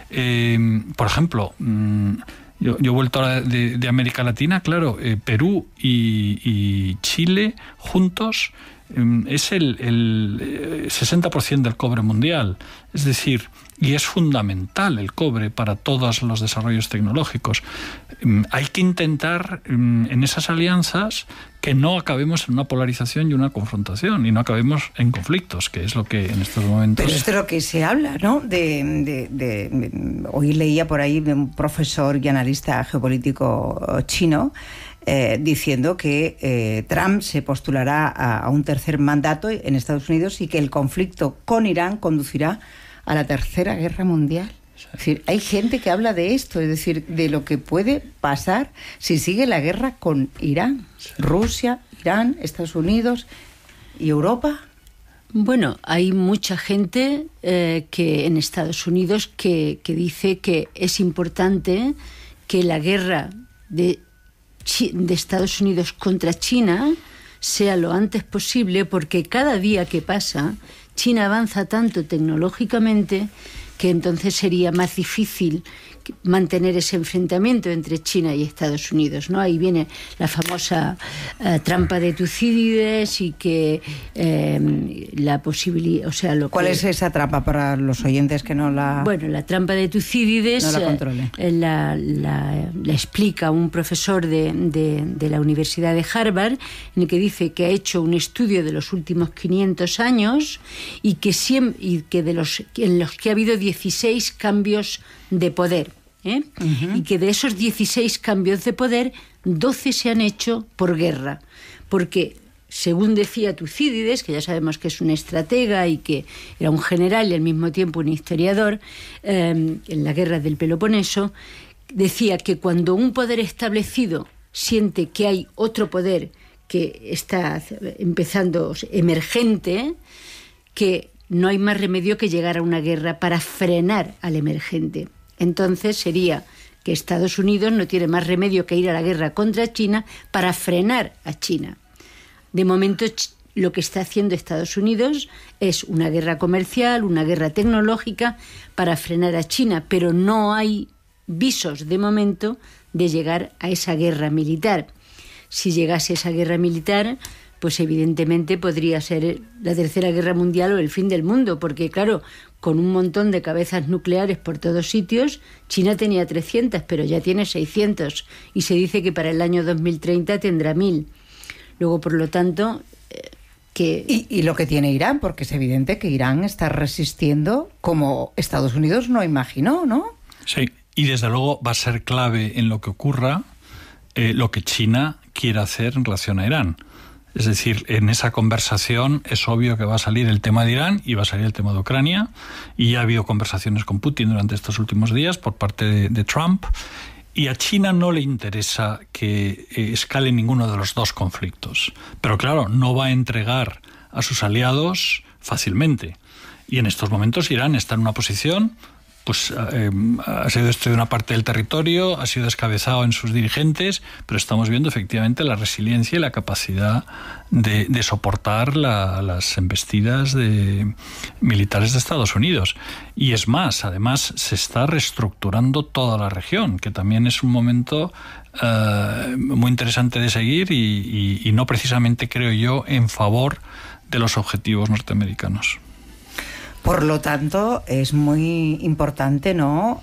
Por ejemplo, yo he vuelto ahora de América Latina, claro, Perú y Chile juntos es el 60% del cobre mundial. Es decir, y es fundamental el cobre para todos los desarrollos tecnológicos. Hay que intentar en esas alianzas que no acabemos en una polarización y una confrontación, y no acabemos en conflictos, que es lo que en estos momentos... Pero esto es lo que se habla, ¿no? Hoy leía por ahí de un profesor y analista geopolítico chino diciendo que Trump se postulará a un tercer mandato en Estados Unidos y que el conflicto con Irán conducirá a la Tercera Guerra Mundial. Es decir, hay gente que habla de esto, es decir, de lo que puede pasar si sigue la guerra con Irán, Rusia, Irán, Estados Unidos y Europa. Bueno, hay mucha gente que en Estados Unidos que dice que es importante que la guerra de Estados Unidos contra China sea lo antes posible, porque cada día que pasa China avanza tanto tecnológicamente que entonces sería más difícil mantener ese enfrentamiento entre China y Estados Unidos, ¿no? Ahí viene la famosa trampa de Tucídides y que la posibilidad, o sea, ¿Cuál es esa trampa para los oyentes que no la... Bueno, la trampa de Tucídides no la controle. La explica un profesor de la Universidad de Harvard, en el que dice que ha hecho un estudio de los últimos 500 años y que en los que ha habido 16 cambios de poder, y que de esos 16 cambios de poder, 12 se han hecho por guerra, porque según decía Tucídides, que ya sabemos que es un estratega y que era un general y al mismo tiempo un historiador, en la guerra del Peloponeso, decía que cuando un poder establecido siente que hay otro poder que está empezando emergente, que no hay más remedio que llegar a una guerra para frenar al emergente. Entonces sería que Estados Unidos no tiene más remedio que ir a la guerra contra China para frenar a China. De momento, lo que está haciendo Estados Unidos es una guerra comercial, una guerra tecnológica para frenar a China, pero no hay visos de momento de llegar a esa guerra militar. Si llegase esa guerra militar, pues evidentemente podría ser la Tercera Guerra Mundial o el fin del mundo, porque claro, con un montón de cabezas nucleares por todos sitios, China tenía 300, pero ya tiene 600, y se dice que para el año 2030 tendrá 1000. Luego, por lo tanto... Y lo que tiene Irán, porque es evidente que Irán está resistiendo como Estados Unidos no imaginó, ¿no? Sí, y desde luego va a ser clave en lo que ocurra lo que China quiera hacer en relación a Irán. Es decir, en esa conversación es obvio que va a salir el tema de Irán y va a salir el tema de Ucrania, y ya ha habido conversaciones con Putin durante estos últimos días por parte de Trump, y a China no le interesa que escale ninguno de los dos conflictos. Pero claro, no va a entregar a sus aliados fácilmente. Y en estos momentos Irán está en una posición... pues ha sido destruida una parte del territorio, ha sido descabezado en sus dirigentes, pero estamos viendo efectivamente la resiliencia y la capacidad de soportar las embestidas militares de Estados Unidos. Y es más, además se está reestructurando toda la región, que también es un momento muy interesante de seguir y no precisamente, creo yo, en favor de los objetivos norteamericanos. Por lo tanto, es muy importante, ¿no?,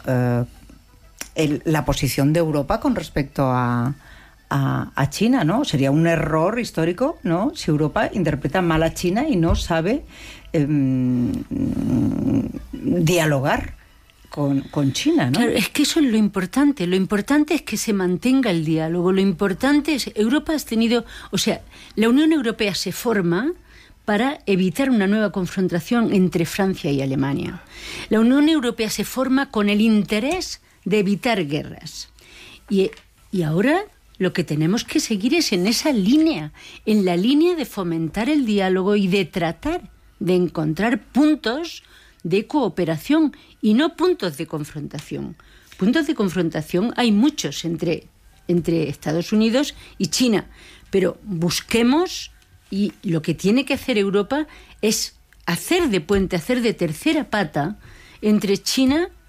la posición de Europa con respecto a China, ¿no? Sería un error histórico, ¿no?, si Europa interpreta mal a China y no sabe dialogar con China, ¿no? Claro, es que eso es lo importante. Lo importante es que se mantenga el diálogo. Lo importante es... Europa ha tenido... O sea, la Unión Europea se forma para evitar una nueva confrontación entre Francia y Alemania. La Unión Europea se forma con el interés de evitar guerras. Y ahora lo que tenemos que seguir es en esa línea, en la línea de fomentar el diálogo y de tratar de encontrar puntos de cooperación y no puntos de confrontación. Puntos de confrontación hay muchos entre Estados Unidos y China, pero busquemos... Y lo que tiene que hacer Europa es hacer de puente, hacer de tercera pata entre China